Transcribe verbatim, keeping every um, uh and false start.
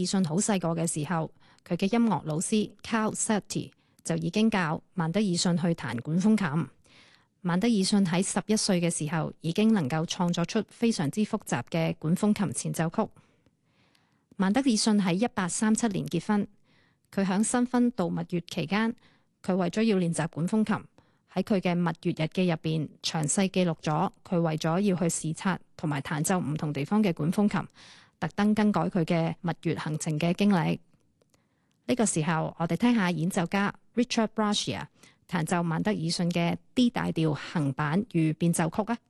遜好細個嘅時候，佢嘅音樂老師 Carl Safety 就已經教曼德爾遜去彈管風琴。曼德爾遜喺十一歲嘅時候已經能夠創作出非常之複雜嘅管風琴前奏曲。曼德爾遜喺一八三七年結婚，佢響新婚度蜜月期間，佢為咗要練習管風琴，喺佢嘅蜜月日記入邊詳細記錄咗佢為咗要去視察同埋彈奏唔同地方嘅管風琴，特登更改佢嘅蜜月行程嘅經歷。呢個時候，我哋聽下演奏家 Richard Brascia 彈奏曼德爾遜嘅 D 大調行板與變奏曲啊！